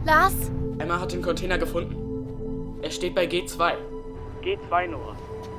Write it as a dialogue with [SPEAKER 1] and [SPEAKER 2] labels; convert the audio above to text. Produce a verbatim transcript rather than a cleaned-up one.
[SPEAKER 1] Lars?
[SPEAKER 2] Emma hat den Container gefunden. Er steht bei G zwei.
[SPEAKER 3] G zwei, Noah.